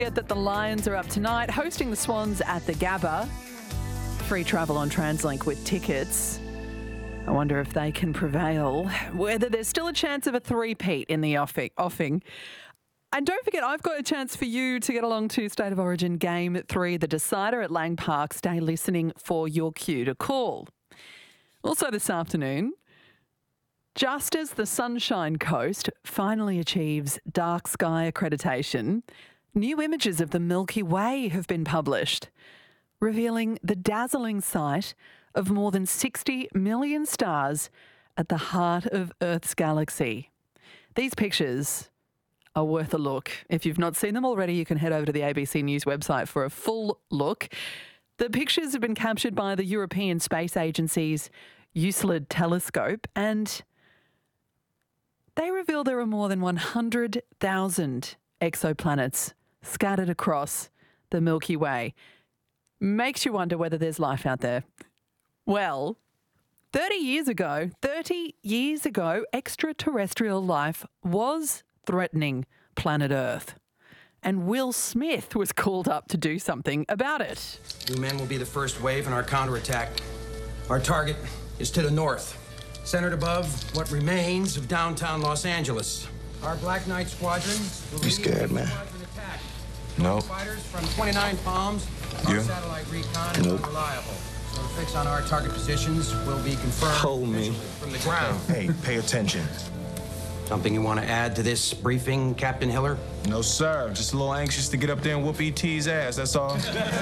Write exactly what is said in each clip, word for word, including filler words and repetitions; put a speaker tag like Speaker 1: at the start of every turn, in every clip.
Speaker 1: That the Lions are up tonight, hosting the Swans at the Gabba. Free travel on TransLink with tickets. I wonder if they can prevail, whether there's still a chance of a three-peat in the offing. And don't forget, I've got a chance for you to get along to State of Origin Game three, the decider at Lang Park. Stay listening for your cue to call. Also this afternoon, just as the Sunshine Coast finally achieves dark sky accreditation, new images of the Milky Way have been published, revealing the dazzling sight of more than sixty million stars at the heart of Earth's galaxy. These pictures are worth a look. If you've not seen them already, you can head over to the A B C News website for a full look. The pictures have been captured by the European Space Agency's Euclid telescope, and they reveal there are more than one hundred thousand exoplanets scattered across the Milky Way. Makes you wonder whether there's life out there. Well, thirty years ago, thirty years ago, extraterrestrial life was threatening planet Earth. And Will Smith was called up to do something about it.
Speaker 2: You men will be the first wave in our counterattack. Our target is to the north, centered above what remains of downtown Los Angeles. Our Black Knight Squadron will
Speaker 3: You scared, man?
Speaker 2: No. Fighters from twenty-nine Palms. Our
Speaker 3: You?
Speaker 2: satellite recon is
Speaker 3: Nope.
Speaker 2: unreliable. So fix on our target positions will be confirmed
Speaker 3: Hold me.
Speaker 2: visually from the ground.
Speaker 3: Hey, pay attention.
Speaker 2: Something you want to add to this briefing, Captain Hiller?
Speaker 3: No, sir. Just a little anxious to get up there and whoop E T's ass, that's all.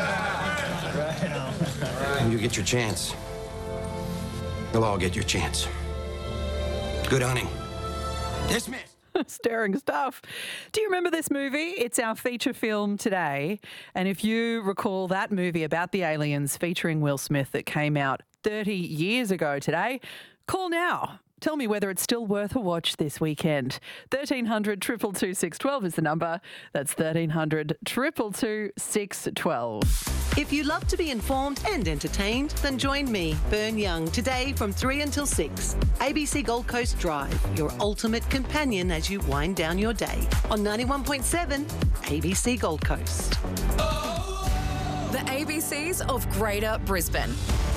Speaker 2: When you get your chance, you'll all get your chance. Good hunting. Dismiss.
Speaker 1: Stirring stuff. Do you remember this movie? It's our feature film today. And if you recall that movie about the aliens featuring Will Smith that came out thirty years ago today, call now. Tell me whether it's still worth a watch this weekend. thirteen hundred, two two two, six one two is the number. That's thirteen hundred, two two two, six one two.
Speaker 4: If you love to be informed and entertained, then join me, Bern Young, today from three until six. A B C Gold Coast Drive, your ultimate companion as you wind down your day. On ninety-one point seven, A B C Gold Coast.
Speaker 5: The A B Cs of Greater Brisbane.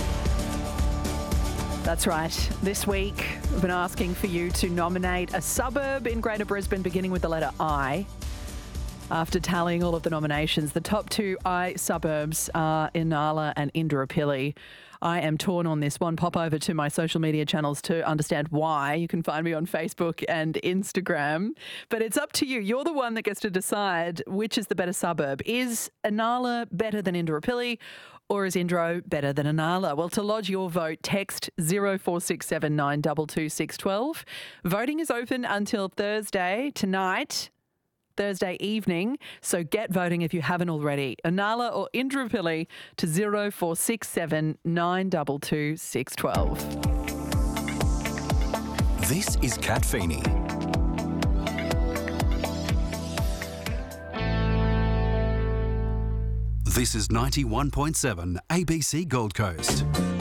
Speaker 1: That's right. This week, I've been asking for you to nominate a suburb in Greater Brisbane beginning with the letter I. After tallying all of the nominations, the top two I suburbs are Inala and Indooroopilly. I am torn on this one. Pop over to my social media channels to understand why. You can find me on Facebook and Instagram. But it's up to you. You're the one that gets to decide which is the better suburb. Is Inala better than Indooroopilly, or is Indro better than Inala? Well, to lodge your vote, text zero four six seven nine two two six one two. Voting is open until Thursday tonight. Thursday evening, so get voting if you haven't already. Inala or Indooroopilly to zero four six seven nine two two six one two.
Speaker 6: This is Kat Feeney. This is ninety-one point seven A B C Gold Coast.